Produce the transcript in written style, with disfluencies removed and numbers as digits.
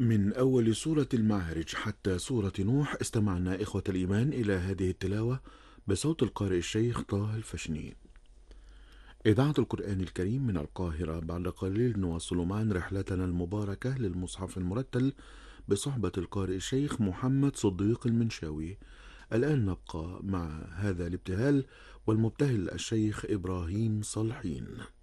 من أول سورة المعارج حتى سورة نوح استمعنا إخوة الإيمان إلى هذه التلاوة بصوت القارئ الشيخ طه الفشني. إذاعة القرآن الكريم من القاهرة. بعد قليل نواصل معا رحلتنا المباركة للمصحف المرتل بصحبة القارئ الشيخ محمد صديق المنشاوي. الآن نبقى مع هذا الابتهال والمبتهل الشيخ إبراهيم صالحين.